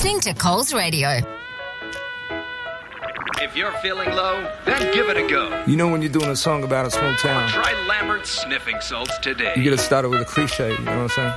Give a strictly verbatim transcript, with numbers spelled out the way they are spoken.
listening to Coles Radio. If you're feeling low, then give it a go. You know when you're doing a song about a small town, Try Lambert's sniffing salts today. you gotta start it with a cliche, you know what I'm saying?